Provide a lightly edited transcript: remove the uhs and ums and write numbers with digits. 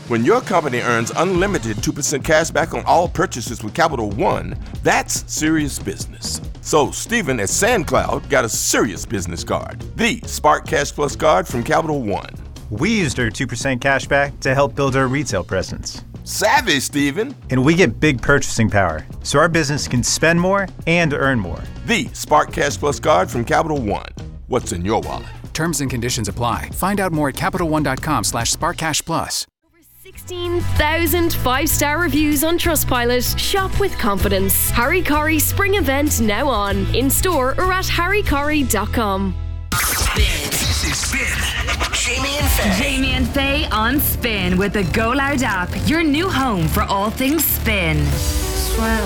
When your company earns unlimited 2% cash back on all purchases with Capital One, that's serious business. So Stephen at SandCloud got a serious business card, the Spark Cash Plus card from Capital One. We used our 2% cash back to help build our retail presence. Savvy, Stephen. And we get big purchasing power, so our business can spend more and earn more. The Spark Cash Plus card from Capital One. What's in your wallet? Terms and conditions apply. Find out more at CapitalOne.com/SparkCashPlus. 16,000 five-star reviews on Trustpilot. Shop with confidence. Harry Corrie Spring Event now on. In store or at harrycorrie.com. This is Spin. Jamie and Faye. Jamie and Faye on Spin with the Go Loud app. Your new home for all things spin. Swell.